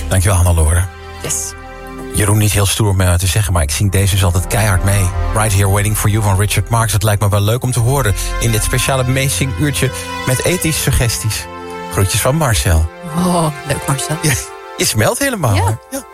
Dankjewel, Hannelore. Yes. Jeroen, niet heel stoer om te zeggen, maar ik zing deze dus altijd keihard mee. Right Here Waiting For You van Richard Marx. Het lijkt me wel leuk om te horen in dit speciale meezinguurtje met ethische suggesties. Groetjes van Marcel. Oh, leuk Marcel. Ja, je smelt helemaal. Ja. Ja.